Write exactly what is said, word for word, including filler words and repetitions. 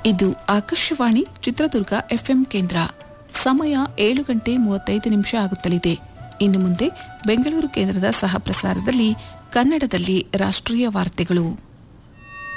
ಇದು ಆಕಾಶವಾಣಿ ಚಿತ್ರದುರ್ಗ ಎಫ್ಎಂ ಕೇಂದ್ರ. ಸಮಯ ಏಳು ಗಂಟೆ ಮೂವತ್ತೈದು ನಿಮಿಷ ಆಗುತ್ತಲಿದೆ. ಇನ್ನು ಮುಂದೆ ಬೆಂಗಳೂರು ಕೇಂದ್ರದ ಸಹ ಪ್ರಸಾರದಲ್ಲಿ ಕನ್ನಡದಲ್ಲಿ ರಾಷ್ಟ್ರೀಯ ವಾರ್ತೆಗಳು.